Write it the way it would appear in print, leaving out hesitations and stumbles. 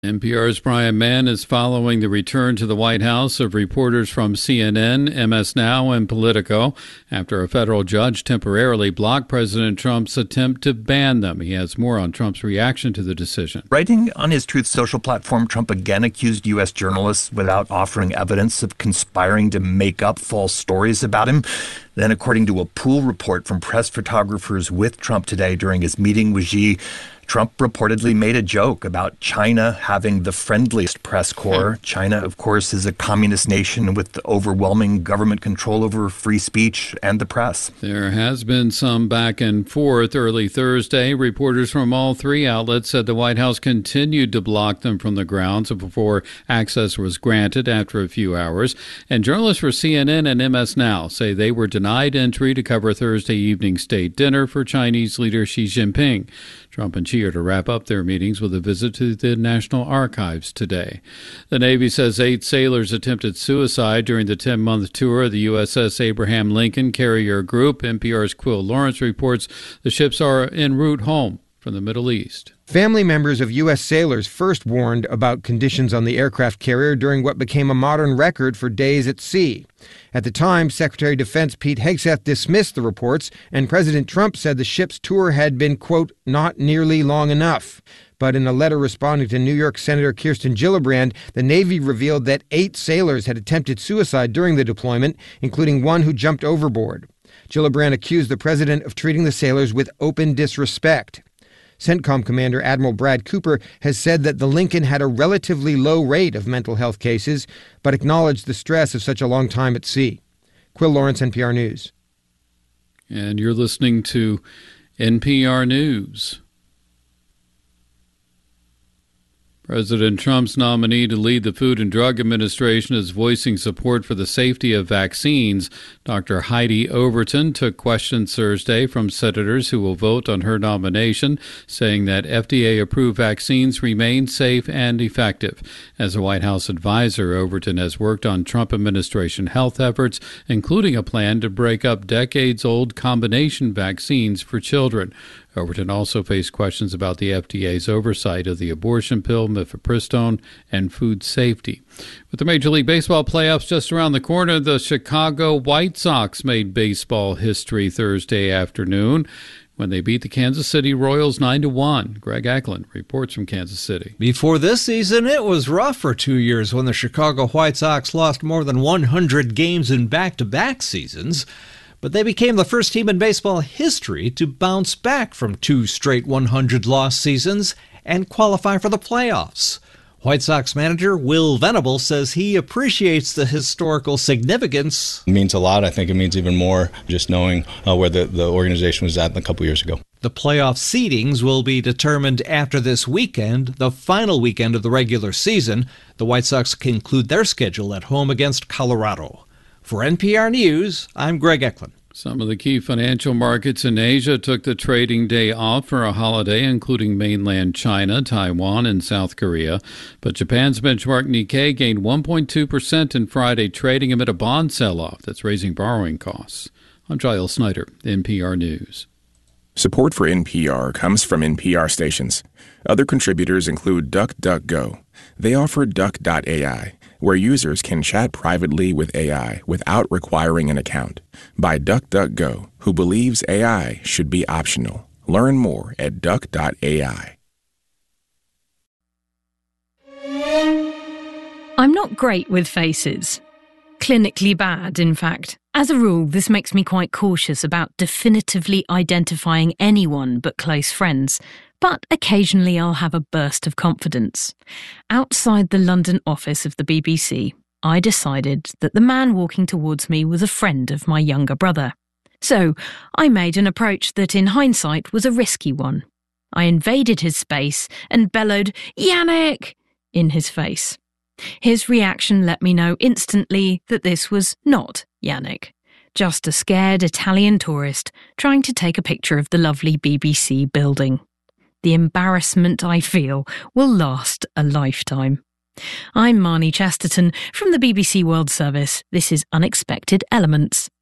NPR's Brian Mann is following the return to the White House of reporters from CNN, MS Now, and Politico after a federal judge temporarily blocked President Trump's attempt to ban them. He has more on Trump's reaction to the decision. Writing on his Truth Social platform, Trump again accused U.S. journalists without offering evidence of conspiring to make up false stories about him. Then, according to a pool report from press photographers with Trump today during his meeting with Xi, Trump reportedly made a joke about China having the friendliest press corps. China, of course, is a communist nation with overwhelming government control over free speech and the press. There has been some back and forth. Early Thursday, reporters from all three outlets said the White House continued to block them from the grounds before access was granted after a few hours. And journalists for CNN and MS Now say they were denied entry to cover Thursday evening state dinner for Chinese leader Xi Jinping. Trump and Xi are to wrap up their meetings with a visit to the National Archives today. The Navy says 8 sailors attempted suicide during the 10-month tour of the USS Abraham Lincoln Carrier Group. NPR's Quill Lawrence reports the ships are en route home from the Middle East. Family members of U.S. sailors first warned about conditions on the aircraft carrier during what became a modern record for days at sea. At the time, Secretary of Defense Pete Hegseth dismissed the reports, and President Trump said the ship's tour had been, quote, not nearly long enough. But in a letter responding to New York Senator Kirsten Gillibrand, the Navy revealed that 8 sailors had attempted suicide during the deployment, including one who jumped overboard. Gillibrand accused the president of treating the sailors with open disrespect. CENTCOM Commander Admiral Brad Cooper has said that the Lincoln had a relatively low rate of mental health cases, but acknowledged the stress of such a long time at sea. Quill Lawrence, NPR News. And you're listening to NPR News. President Trump's nominee to lead the Food and Drug Administration is voicing support for the safety of vaccines. Dr. Heidi Overton took questions Thursday from senators who will vote on her nomination, saying that FDA-approved vaccines remain safe and effective. As a White House advisor, Overton has worked on Trump administration health efforts, including a plan to break up decades-old combination vaccines for children. Overton also faced questions about the FDA's oversight of the abortion pill, mifepristone, and food safety. With the Major League Baseball playoffs just around the corner, the Chicago White Sox made baseball history Thursday afternoon when they beat the Kansas City Royals 9-1. Greg Eklund reports from Kansas City. Before this season, it was rough for 2 years when the Chicago White Sox lost more than 100 games in back-to-back seasons. But they became the first team in baseball history to bounce back from 2 straight 100-loss seasons and qualify for the playoffs. White Sox manager Will Venable says he appreciates the historical significance. It means a lot. I think it means even more just knowing where the organization was at a couple years ago. The playoff seedings will be determined after this weekend, the final weekend of the regular season. The White Sox conclude their schedule at home against Colorado. For NPR News, I'm Greg Eklund. Some of the key financial markets in Asia took the trading day off for a holiday, including mainland China, Taiwan, and South Korea. But Japan's benchmark Nikkei gained 1.2% in Friday trading amid a bond sell-off that's raising borrowing costs. I'm Giles Snyder, NPR News. Support for NPR comes from NPR stations. Other contributors include DuckDuckGo. They offer Duck.ai, where users can chat privately with AI without requiring an account. By DuckDuckGo, who believes AI should be optional. Learn more at Duck.ai. I'm not great with faces. Clinically bad, in fact. As a rule, this makes me quite cautious about definitively identifying anyone but close friends. But occasionally I'll have a burst of confidence. Outside the London office of the BBC, I decided that the man walking towards me was a friend of my younger brother. So I made an approach that in hindsight was a risky one. I invaded his space and bellowed, "Yannick!" in his face. His reaction let me know instantly that this was not Yannick, just a scared Italian tourist trying to take a picture of the lovely BBC building. The embarrassment I feel will last a lifetime. I'm Marnie Chesterton from the BBC World Service. This is Unexpected Elements.